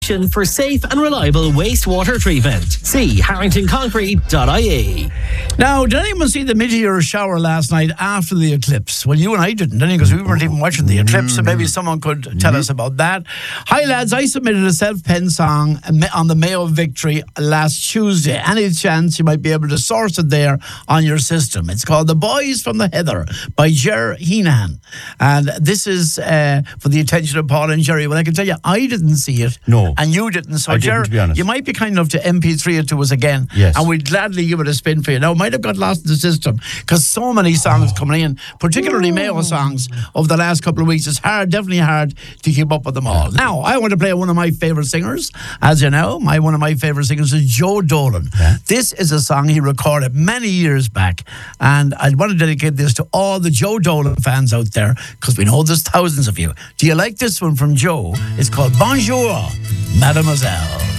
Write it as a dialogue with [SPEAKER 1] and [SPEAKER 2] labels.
[SPEAKER 1] for safe and reliable wastewater treatment. See harringtonconcrete.ie.
[SPEAKER 2] Now, did anyone see the meteor shower last night after the eclipse? Well, you and I didn't, because we weren't even watching the eclipse, so maybe someone could tell us about that. Hi, lads. I submitted a self-penned song on the Mayo Victory last Tuesday. Any chance you might be able to source it there on your system? It's called The Boys from the Heather by Ger Heenan. And this is for the attention of Paul and Jerry. Well, I can tell you, I didn't see it.
[SPEAKER 3] No.
[SPEAKER 2] And you didn't. So,
[SPEAKER 3] I didn't, to be honest.
[SPEAKER 2] You might be kind enough to MP3 it to us again.
[SPEAKER 3] Yes.
[SPEAKER 2] And we'd gladly give it a spin for you. Now, it might have got lost in the system because so many songs coming in, particularly Mayo songs, over the last couple of weeks. It's definitely hard to keep up with them all. Now, I want to play one of my favourite singers. As you know, one of my favourite singers is Joe Dolan. Yeah. This is a song he recorded many years back. And I want to dedicate this to all the Joe Dolan fans out there, because we know there's thousands of you. Do you like this one from Joe? It's called Bonjour, Mademoiselle.